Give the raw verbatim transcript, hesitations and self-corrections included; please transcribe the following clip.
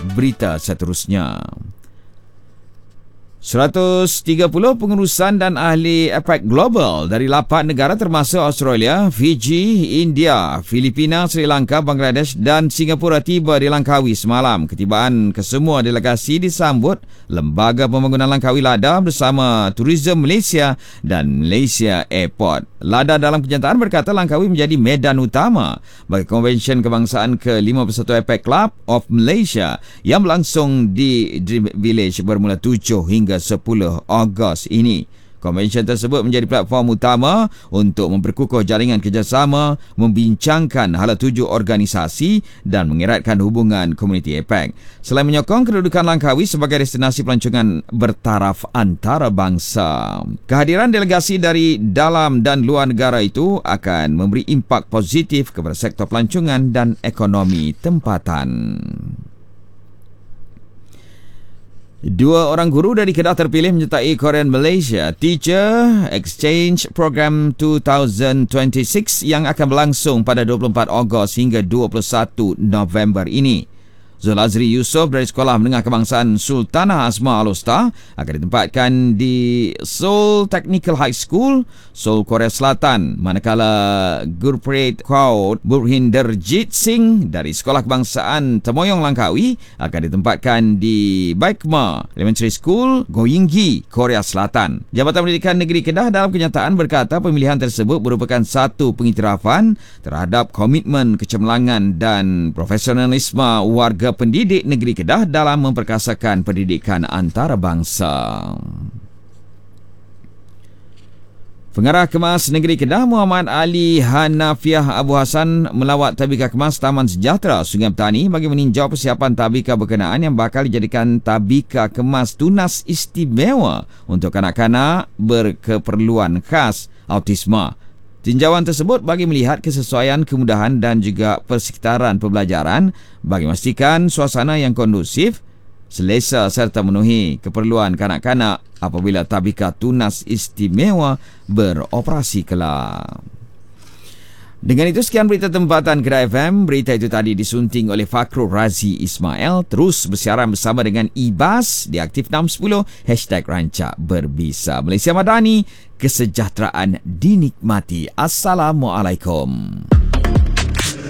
berita seterusnya. seratus tiga puluh pengurusan dan ahli APEC Global dari lapan negara termasuk Australia, Fiji, India, Filipina, Sri Lanka, Bangladesh dan Singapura tiba di Langkawi semalam. Ketibaan kesemua delegasi disambut Lembaga Pembangunan Langkawi LADA bersama Tourism Malaysia dan Malaysia Airport. LADA dalam kenyataan berkata Langkawi menjadi medan utama bagi konvensyen kebangsaan ke lima puluh satu APEC Club of Malaysia yang berlangsung di Dream Village bermula tujuh hingga sepuluh Ogos ini. Konvensyen tersebut menjadi platform utama untuk memperkukuh jaringan kerjasama, membincangkan hala tuju organisasi dan mengeratkan hubungan komuniti APEC. Selain menyokong kedudukan Langkawi sebagai destinasi pelancongan bertaraf antarabangsa, kehadiran delegasi dari dalam dan luar negara itu akan memberi impak positif kepada sektor pelancongan dan ekonomi tempatan. Dua orang guru dari Kedah terpilih menyertai Korean Malaysia Teacher Exchange Program dua ribu dua puluh enam yang akan berlangsung pada dua puluh empat Ogos hingga dua puluh satu November ini. Zulazri Yusof dari Sekolah Menengah Kebangsaan Sultanah Asma Al-Usta akan ditempatkan di Seoul Technical High School, Seoul, Korea Selatan, manakala Gurpreet Kaur Burhinderjit Singh dari Sekolah Kebangsaan Temoyong Langkawi akan ditempatkan di Baikma Elementary School, Goyinggi, Korea Selatan. Jabatan Pendidikan Negeri Kedah dalam kenyataan berkata pemilihan tersebut merupakan satu pengiktirafan terhadap komitmen kecemerlangan dan profesionalisme warga pendidik negeri Kedah dalam memperkasakan pendidikan antarabangsa. Pengarah Kemas Negeri Kedah Muhammad Ali Hanafiah Abu Hassan melawat Tabika Kemas Taman Sejahtera Sungai Petani bagi meninjau persiapan tabika berkenaan yang bakal dijadikan Tabika Kemas Tunas Istimewa untuk kanak-kanak berkeperluan khas autisma. Tinjauan tersebut bagi melihat kesesuaian, kemudahan dan juga persekitaran pembelajaran bagi memastikan suasana yang kondusif, selesa serta memenuhi keperluan kanak-kanak apabila Tabika Tunas Istimewa beroperasi kelak. Dengan itu sekian berita tempatan Kedah F M. Berita itu tadi disunting oleh Fakrul Razi Ismail. Terus bersiaran bersama dengan Ibas di Aktif enam sepuluh hashtag Rancak Berbisa. Malaysia Madani, kesejahteraan dinikmati. Assalamualaikum.